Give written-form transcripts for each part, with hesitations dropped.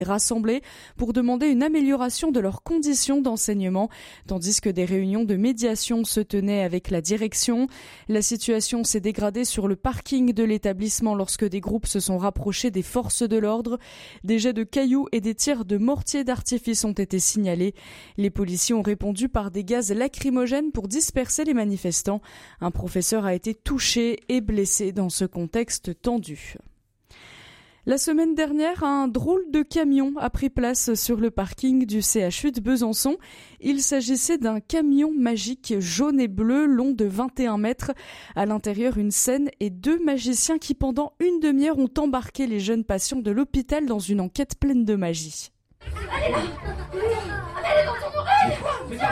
rassemblés pour demander une amélioration de leurs conditions d'enseignement, tandis que des réunions de médiation se tenaient avec la direction. La situation s'est dégradée sur le parking de l'établissement lorsque des groupes se sont rapprochés des forces de l'ordre. Des jets de cailloux et des tirs de mortier d'artifice ont été signalés. Les policiers ont répondu par des gaz lacrymogènes pour disperser les manifestants. Un professeur a été touché et blessé dans ce contexte tendu. La semaine dernière, un drôle de camion a pris place sur le parking du CHU de Besançon. Il s'agissait d'un camion magique jaune et bleu long de 21 mètres. À l'intérieur, une scène et 2 magiciens qui, pendant une demi-heure, ont embarqué les jeunes patients de l'hôpital dans une enquête pleine de magie. Allez dans ton oreille!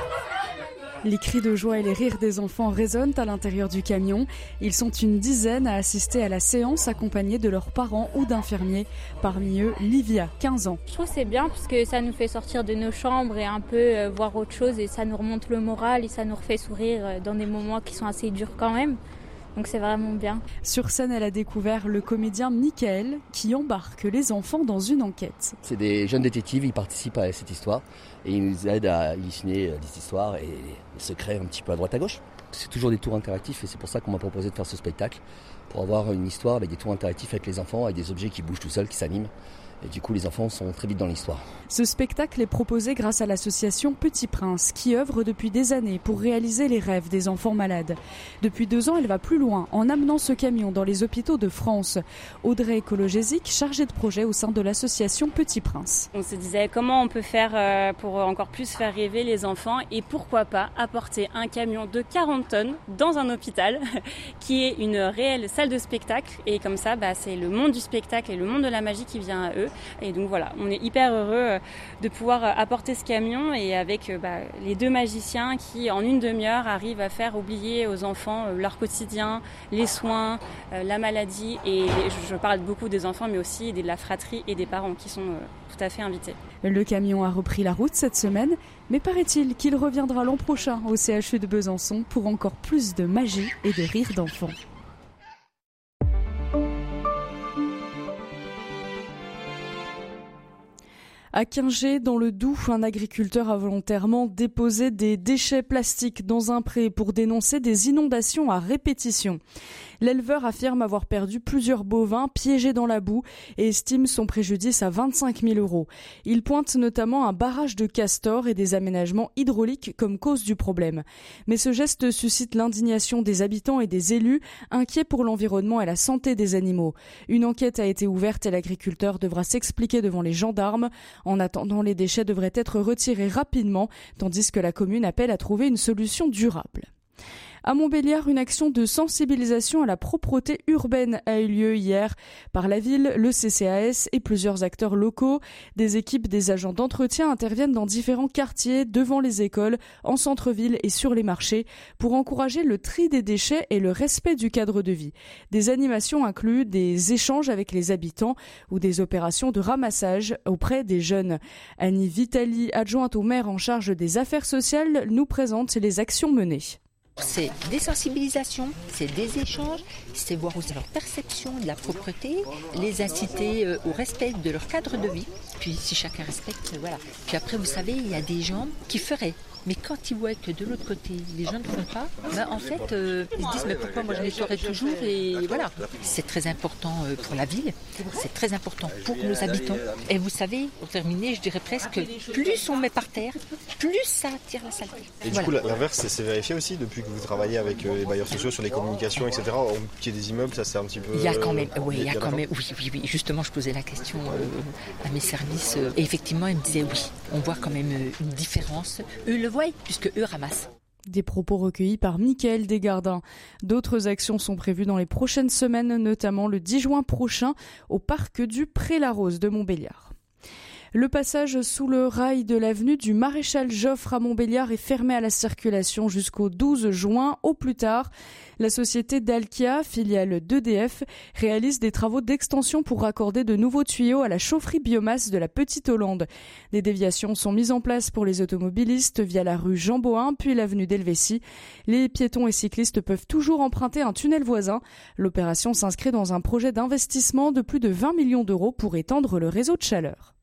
Les cris de joie et les rires des enfants résonnent à l'intérieur du camion. Ils sont une dizaine à assister à la séance accompagnés de leurs parents ou d'infirmiers. Parmi eux, Livia, 15 ans. Je trouve que c'est bien parce que ça nous fait sortir de nos chambres et un peu voir autre chose et ça nous remonte le moral et ça nous refait sourire dans des moments qui sont assez durs quand même. Donc c'est vraiment bien. Sur scène, elle a découvert le comédien Michael qui embarque les enfants dans une enquête. C'est des jeunes détectives, ils participent à cette histoire et ils nous aident à halluciner des histoires et les secrets un petit peu à droite à gauche. C'est toujours des tours interactifs et c'est pour ça qu'on m'a proposé de faire ce spectacle, pour avoir une histoire avec des tours interactifs avec les enfants, avec des objets qui bougent tout seuls, qui s'animent. Et du coup, les enfants sont très vite dans l'histoire. Ce spectacle est proposé grâce à l'association Petit Prince, qui œuvre depuis des années pour réaliser les rêves des enfants malades. Depuis 2 ans, elle va plus loin, en amenant ce camion dans les hôpitaux de France. Audrey Kolojesic, chargée de projet au sein de l'association Petit Prince. On se disait comment on peut faire pour encore plus faire rêver les enfants et pourquoi pas apporter un camion de 40 tonnes dans un hôpital qui est une réelle salle de spectacle. Et comme ça, c'est le monde du spectacle et le monde de la magie qui vient à eux. Et donc voilà, on est hyper heureux de pouvoir apporter ce camion et avec les 2 magiciens qui en une demi-heure arrivent à faire oublier aux enfants leur quotidien, les soins, la maladie. Et je parle beaucoup des enfants mais aussi de la fratrie et des parents qui sont tout à fait invités. Le camion a repris la route cette semaine, mais paraît-il qu'il reviendra l'an prochain au CHU de Besançon pour encore plus de magie et de rire d'enfants. À Quingé, dans le Doubs, un agriculteur a volontairement déposé des déchets plastiques dans un pré pour dénoncer des inondations à répétition. L'éleveur affirme avoir perdu plusieurs bovins piégés dans la boue et estime son préjudice à 25 000 €. Il pointe notamment un barrage de castors et des aménagements hydrauliques comme cause du problème. Mais ce geste suscite l'indignation des habitants et des élus, inquiets pour l'environnement et la santé des animaux. Une enquête a été ouverte et l'agriculteur devra s'expliquer devant les gendarmes. En attendant, les déchets devraient être retirés rapidement, tandis que la commune appelle à trouver une solution durable. À Montbéliard, une action de sensibilisation à la propreté urbaine a eu lieu hier par la ville, le CCAS et plusieurs acteurs locaux. Des équipes des agents d'entretien interviennent dans différents quartiers, devant les écoles, en centre-ville et sur les marchés pour encourager le tri des déchets et le respect du cadre de vie. Des animations incluent des échanges avec les habitants ou des opérations de ramassage auprès des jeunes. Annie Vitali, adjointe au maire en charge des affaires sociales, nous présente les actions menées. C'est des sensibilisations, c'est des échanges, c'est voir aussi leur perception de la propreté, les inciter au respect de leur cadre de vie. Puis si chacun respecte, voilà. Puis après, vous savez, il y a des gens qui feraient. Mais quand ils voient que de l'autre côté, les gens ne font pas, en fait, ils se disent mais pourquoi moi je nettoierai toujours et voilà. C'est très important pour la ville, c'est très important pour nos habitants. Et vous savez, pour terminer, je dirais presque, plus on met par terre, plus ça attire la saleté. Et du coup, l'inverse, c'est vérifié aussi depuis que vous travaillez avec les bailleurs sociaux sur les communications, etc. Qu'il y ait des immeubles, ça c'est un petit peu... Il y a quand même, oui. Justement, je posais la question à mes services et effectivement, ils me disaient oui. On voit quand même une différence. Eux le voient puisque eux ramassent. Des propos recueillis par Mickaël Desgardins. D'autres actions sont prévues dans les prochaines semaines, notamment le 10 juin prochain au parc du Pré-la-Rose de Montbéliard. Le passage sous le rail de l'avenue du Maréchal Joffre à Montbéliard est fermé à la circulation jusqu'au 12 juin au plus tard. La société Dalkia, filiale d'EDF, réalise des travaux d'extension pour raccorder de nouveaux tuyaux à la chaufferie biomasse de la Petite Hollande. Des déviations sont mises en place pour les automobilistes via la rue Jean Bohin puis l'avenue d'Helvétie. Les piétons et cyclistes peuvent toujours emprunter un tunnel voisin. L'opération s'inscrit dans un projet d'investissement de plus de 20 millions € pour étendre le réseau de chaleur.